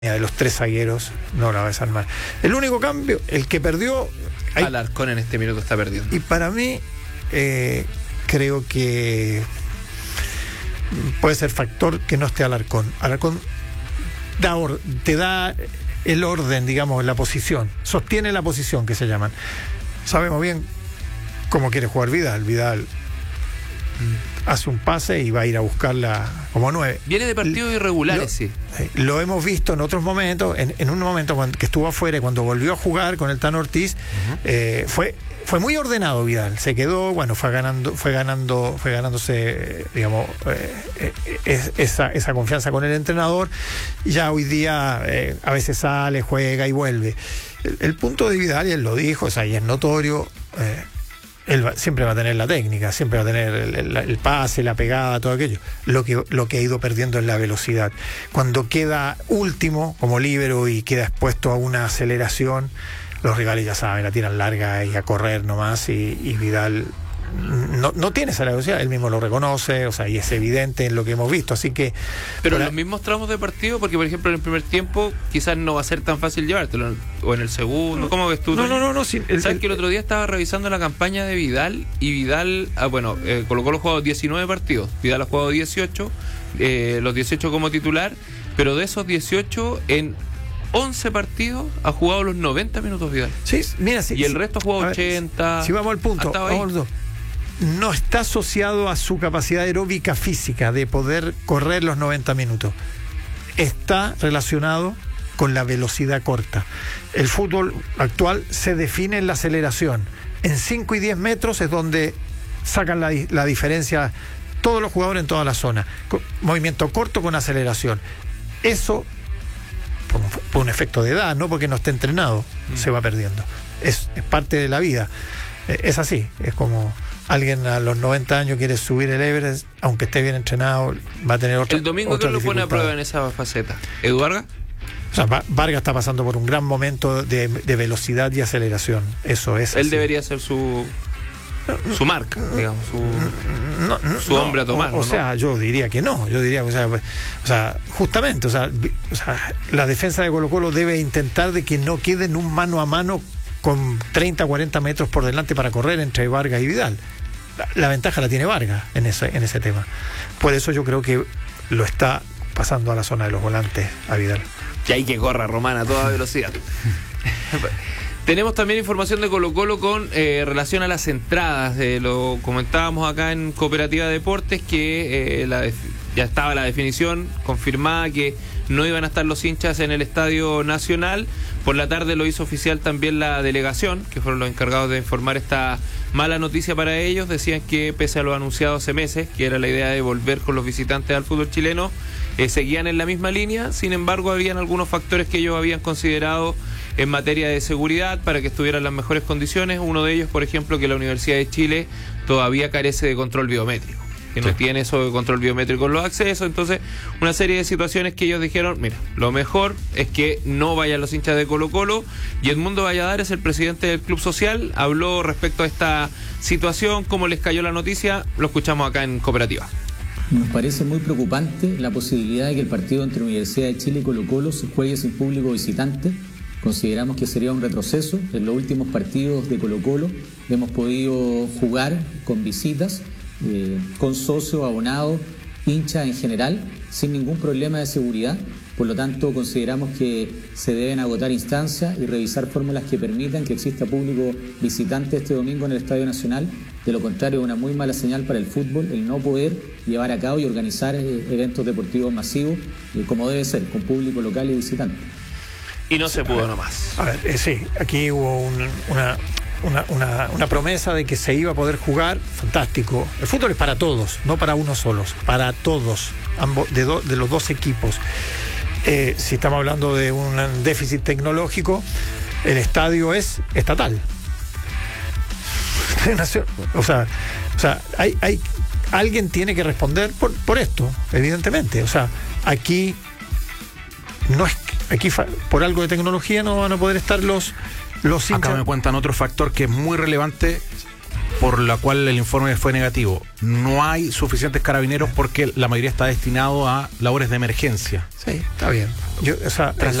de los 3 zagueros no la va a desarmar. El único cambio, el que perdió... Alarcón en este minuto está perdiendo. Y para mí, creo que puede ser factor que no esté Alarcón. Alarcón te da el orden, digamos, la posición. Sostiene la posición, que se llaman. Sabemos bien cómo quiere jugar Vidal. Vidal hace un pase y va a ir a buscarla como 9. Viene de partidos irregulares, sí. Lo hemos visto en otros momentos, en un momento que estuvo afuera, cuando volvió a jugar con el Tano Ortiz, fue muy ordenado Vidal, se quedó, bueno, fue ganándose, digamos, esa confianza con el entrenador. Ya hoy día a veces sale, juega y vuelve. El punto de Vidal, y él lo dijo, o sea, y es notorio, él siempre va a tener la técnica, siempre va a tener el pase, la pegada, todo aquello. Lo que ha ido perdiendo es la velocidad. Cuando queda último como líbero y queda expuesto a una aceleración, los rivales ya saben, la tiran larga y a correr nomás, y Vidal no tiene esa velocidad, él mismo lo reconoce, o sea, y es evidente en lo que hemos visto, así que... Pero en los mismos tramos de partido, porque por ejemplo en el primer tiempo quizás no va a ser tan fácil llevártelo, o en el segundo, ¿cómo ves tú? No, sí, ¿sabes que el otro día estaba revisando la campaña de Vidal, y Vidal, Colo-Colo ha jugado 19 partidos, Vidal ha jugado 18, los 18 como titular, pero de esos 18 en 11 partidos ha jugado los 90 minutos Vidal. Sí, mira, sí. Y el resto ha jugado 80. Si vamos al punto, no está asociado a su capacidad aeróbica física de poder correr los 90 minutos. Está relacionado con la velocidad corta. El fútbol actual se define en la aceleración. En 5 y 10 metros es donde sacan la diferencia todos los jugadores en toda la zona. Movimiento corto con aceleración. Eso, por un efecto de edad, no porque no esté entrenado, se va perdiendo. Es parte de la vida. Es así, es como... Alguien a los 90 años quiere subir el Everest, aunque esté bien entrenado, va a tener otra. El domingo, ¿quién lo pone a prueba en esa faceta? ¿Edu Vargas? O sea, Vargas está pasando por un gran momento de velocidad y aceleración. Eso es. Él debería ser su marca, digamos, su hombre a tomar. O sea, yo diría que no. Yo diría, o sea, justamente, o sea, la defensa de Colo-Colo debe intentar de que no quede en un mano a mano con 30, 40 metros por delante para correr entre Vargas y Vidal. La ventaja la tiene Vargas en ese tema. Por eso yo creo que lo está pasando a la zona de los volantes a Vidal. Y hay que corra Romana a toda velocidad. Tenemos también información de Colo-Colo con relación a las entradas. Lo comentábamos acá en Cooperativa Deportes, que ya estaba la definición confirmada que no iban a estar los hinchas en el Estadio Nacional. Por la tarde lo hizo oficial también la delegación, que fueron los encargados de informar esta mala noticia para ellos. Decían que pese a lo anunciado hace meses, que era la idea de volver con los visitantes al fútbol chileno, seguían en la misma línea. Sin embargo, habían algunos factores que ellos habían considerado en materia de seguridad para que estuvieran en las mejores condiciones. Uno de ellos, por ejemplo, que la Universidad de Chile todavía carece de control biométrico, que no tiene eso de control biométrico en los accesos. Entonces, una serie de situaciones que ellos dijeron, mira, lo mejor es que no vayan los hinchas de Colo-Colo. Y Edmundo Valladares, el presidente del Club Social, habló respecto a esta situación, cómo les cayó la noticia. Lo escuchamos acá en Cooperativa. Nos parece muy preocupante la posibilidad de que el partido entre Universidad de Chile y Colo-Colo se juegue sin público visitante. Consideramos que sería un retroceso. En los últimos partidos de Colo-Colo hemos podido jugar con visitas, con socios, abonados, hinchas en general, sin ningún problema de seguridad. Por lo tanto, consideramos que se deben agotar instancias y revisar fórmulas que permitan que exista público visitante este domingo en el Estadio Nacional. De lo contrario, es una muy mala señal para el fútbol el no poder llevar a cabo y organizar eventos deportivos masivos como debe ser, con público local y visitante. Y no se pudo nomás. A ver, sí, aquí hubo una promesa de que se iba a poder jugar. Fantástico. El fútbol es para todos, no para unos solos, para todos, ambos, de los dos equipos. Si estamos hablando de un déficit tecnológico, el estadio es estatal. O sea, alguien tiene que responder por esto, evidentemente. O sea, aquí por algo de tecnología no van a poder estar los hinchas. Acá me cuentan otro factor que es muy relevante, por la cual el informe fue negativo. No hay suficientes carabineros porque la mayoría está destinado a labores de emergencia. Sí, está bien. O sea, Tras